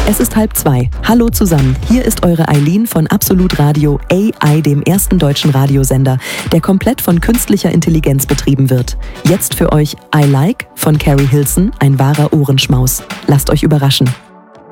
Es ist 1:30. Hallo zusammen, hier ist eure Eileen von Absolut Radio AI, dem ersten deutschen Radiosender, der komplett von künstlicher Intelligenz betrieben wird. Jetzt für euch I Like von Carrie Hilson, ein wahrer Ohrenschmaus. Lasst euch überraschen.